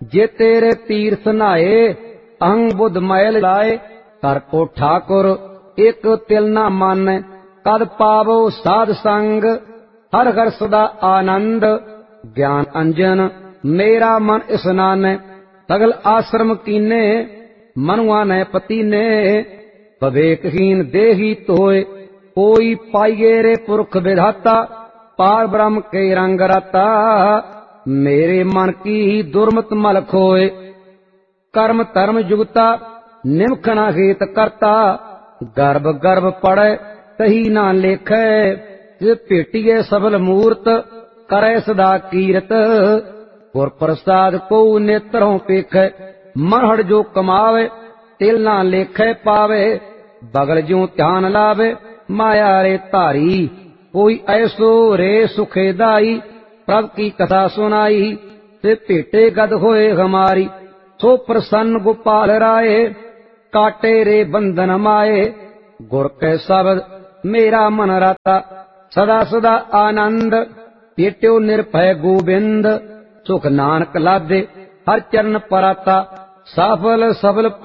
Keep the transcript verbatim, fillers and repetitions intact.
जे तेरे तीर्थ नहाए अहं बुध मैल लाए। कर को ठाकुर एक तिल न मन कद पावो साध संग। हर हर सदा आनंद ज्ञान अंजन मेरा मन स्नान। सगल आश्रम कीने मनुआ ने पतीने। विवेकहीन देही तोय कोई पाइये रे पुरख विधाता। पार ब्रह्म के रंग रता मेरे मन की दुर्मत मल खोए। कर्म धर्म जुगता निमखना हेत करता। गर्भ गर्भ पड़े तही ना लेखे। जे भेटिए सबल मूर्त करे सदा कीरत। गुर प्रसाद को नेत्रों पेखे मनहड़ जो कमावे। तिल ना लेखे पावे बगल ज्यों ध्यान लावे। माया रे धारी कोई ऐसो रे सुखेदाई। प्रभ की कथा सुनाई ते भेटे गद होए हमारी। सो प्रसन्न गोपाल राय काटे रे बंधन माए। गुर के शब्द मेरा मन राता सदा सदा आनंद। पेट्यो निर्भय गोविंद सुख नानक लादे हर चरण पराता। सफल सबल